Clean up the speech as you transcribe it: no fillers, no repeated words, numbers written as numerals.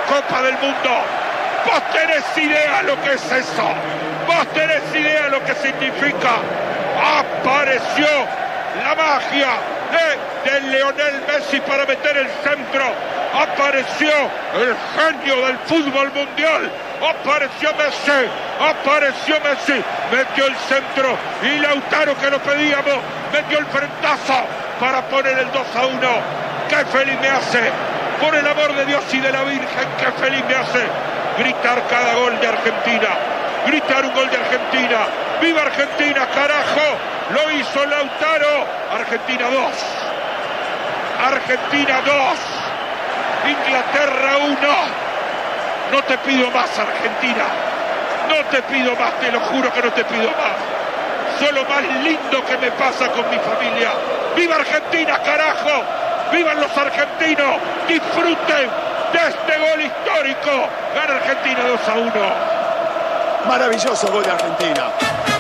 Copa del Mundo. Vos tenés idea lo que es eso. Vos tenés idea lo que significa. Apareció la magia de Lionel Messi para meter el centro. Apareció el genio del fútbol mundial. Apareció Messi, metió el centro y Lautaro, que lo pedíamos, metió el frentazo para poner el 2-1. ¡Qué feliz me hace! Por el amor de Dios y de la Virgen, ¡qué feliz me hace! Gritar cada gol de Argentina, gritar un gol de Argentina. ¡Viva Argentina, carajo! Lo hizo Lautaro. Argentina 2, Argentina 2, Inglaterra 1. No te pido más, Argentina. No te pido más, te lo juro que no te pido más. Son lo más lindo que me pasa con mi familia. ¡Viva Argentina, carajo! ¡Vivan los argentinos! ¡Disfruten de este gol histórico! Gana Argentina 2-1. Maravilloso gol de Argentina.